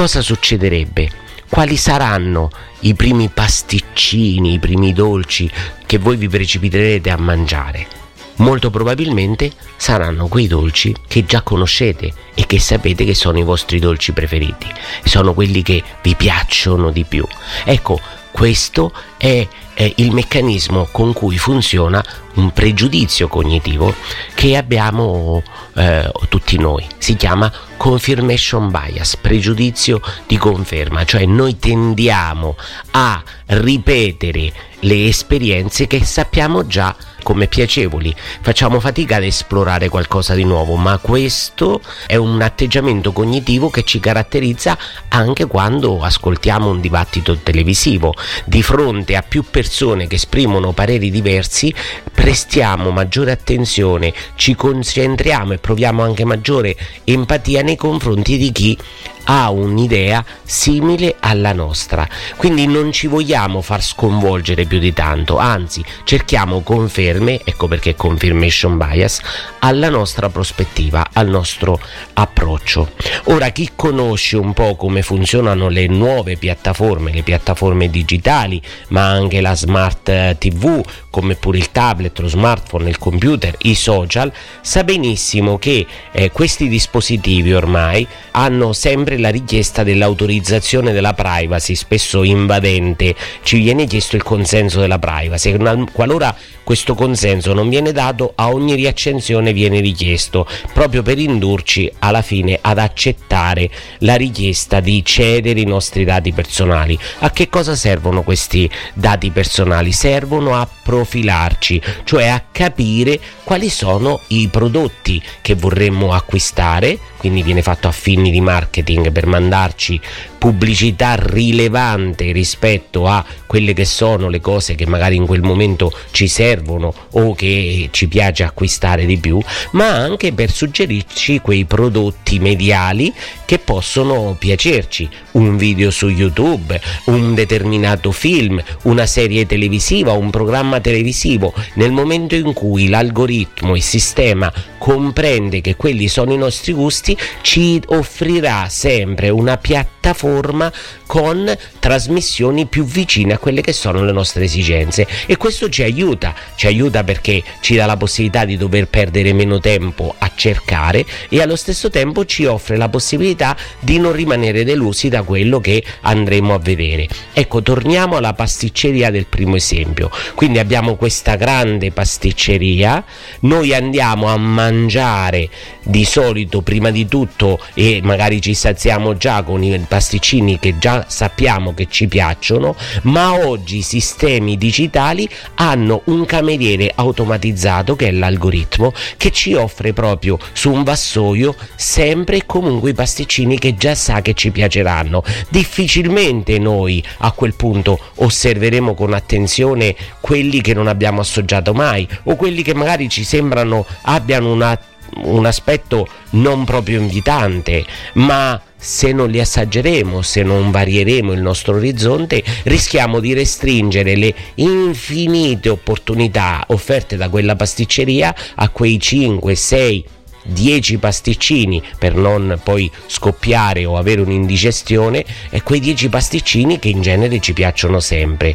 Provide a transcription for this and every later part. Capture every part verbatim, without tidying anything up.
cosa succederebbe? Quali saranno i primi pasticcini, i primi dolci che voi vi precipiterete a mangiare? Molto probabilmente saranno quei dolci che già conoscete e che sapete che sono i vostri dolci preferiti, sono quelli che vi piacciono di più. Ecco, questo è, è il meccanismo con cui funziona un pregiudizio cognitivo che abbiamo eh, tutti noi. Si chiama confirmation bias, pregiudizio di conferma, cioè noi tendiamo a ripetere le esperienze che sappiamo già come piacevoli, facciamo fatica ad esplorare qualcosa di nuovo, ma questo è un atteggiamento cognitivo che ci caratterizza anche quando ascoltiamo un dibattito televisivo. Di fronte a più persone che esprimono pareri diversi, prestiamo maggiore attenzione, ci concentriamo e proviamo anche maggiore empatia nei confronti di chi ha un'idea simile alla nostra. Quindi non ci vogliamo far sconvolgere più di tanto, anzi cerchiamo conferme, ecco perché confirmation bias, alla nostra prospettiva, al nostro approccio. Ora, chi conosce un po' come funzionano le nuove piattaforme, le piattaforme digitali, ma anche la smart tivù, come pure il tablet, lo smartphone, il computer, i social, sa benissimo che eh, questi dispositivi ormai hanno sempre la richiesta dell'autorizzazione della privacy, spesso invadente. Ci viene chiesto il consenso della privacy. Qualora questo consenso non viene dato, a ogni riaccensione viene richiesto, proprio per indurci alla fine ad accettare la richiesta di cedere i nostri dati personali. A che cosa servono questi dati personali? Servono a profilarci, cioè a capire quali sono i prodotti che vorremmo acquistare, quindi viene fatto a fini di marketing per mandarci pubblicità rilevante rispetto a quelle che sono le cose che magari in quel momento ci servono o che ci piace acquistare di più, ma anche per suggerirci quei prodotti mediali che possono piacerci, un video su YouTube, un determinato film, una serie televisiva, un programma televisivo. Nel momento in cui l'algoritmo, il sistema comprende che quelli sono i nostri gusti, ci offrirà sempre una piattaforma con trasmissioni più vicine a quelle che sono le nostre esigenze, e questo ci aiuta, ci aiuta perché ci dà la possibilità di dover perdere meno tempo a cercare e allo stesso tempo ci offre la possibilità di non rimanere delusi da quello che andremo a vedere. Ecco, torniamo alla pasticceria del primo esempio. Quindi abbiamo questa grande pasticceria, noi andiamo a mangiare di solito prima di tutto e magari ci saziamo già con i pasticcini che già sappiamo che ci piacciono, ma oggi i sistemi digitali hanno un cameriere automatizzato, che è l'algoritmo, che ci offre proprio su un vassoio sempre e comunque i pasticcini che già sa che ci piaceranno. Difficilmente noi a quel punto osserveremo con attenzione quelli che non abbiamo assaggiato mai o quelli che magari ci sembrano abbiano una un aspetto non proprio invitante, ma se non li assaggeremo, se non varieremo il nostro orizzonte, rischiamo di restringere le infinite opportunità offerte da quella pasticceria a quei cinque, sei, dieci pasticcini, per non poi scoppiare o avere un'indigestione, e quei dieci pasticcini che in genere ci piacciono sempre.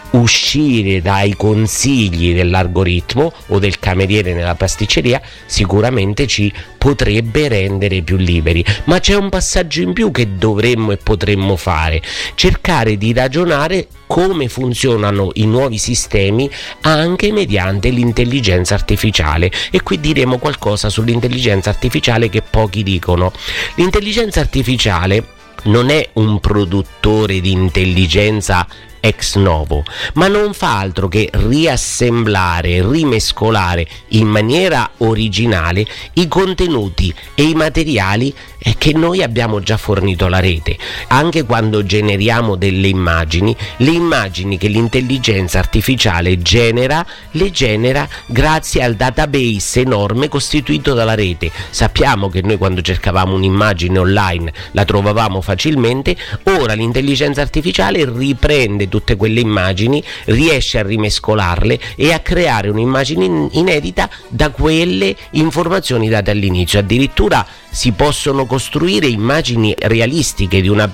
Uscire dai consigli dell'algoritmo o del cameriere nella pasticceria sicuramente ci potrebbe rendere più liberi, ma c'è un passaggio in più che dovremmo e potremmo fare: cercare di ragionare come funzionano i nuovi sistemi anche mediante l'intelligenza artificiale. E qui diremo qualcosa sull'intelligenza artificiale che pochi dicono. L'intelligenza artificiale non è un produttore di intelligenza ex novo, ma non fa altro che riassemblare, rimescolare in maniera originale i contenuti e i materiali che noi abbiamo già fornito alla rete. Anche quando generiamo delle immagini, le immagini che l'intelligenza artificiale genera, le genera grazie al database enorme costituito dalla rete. Sappiamo che noi quando cercavamo un'immagine online la trovavamo facilmente, ora l'intelligenza artificiale riprende tutte quelle immagini, riesce a rimescolarle e a creare un'immagine inedita da quelle informazioni date all'inizio. Addirittura si possono costruire immagini realistiche di una